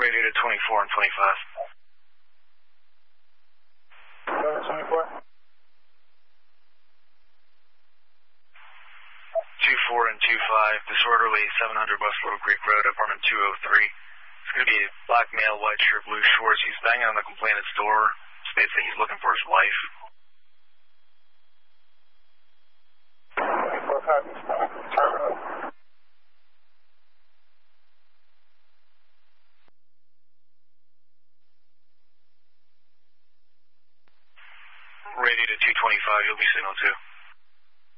radio to 24 and 25. 24? 24 and 25, disorderly, 700 West Little Creek Road, apartment 203. It's going to be a black male, white shirt, blue shorts. He's banging on the complainant's door. States that he's looking for his wife. 24-5. Radio to 225, you'll be signal 2.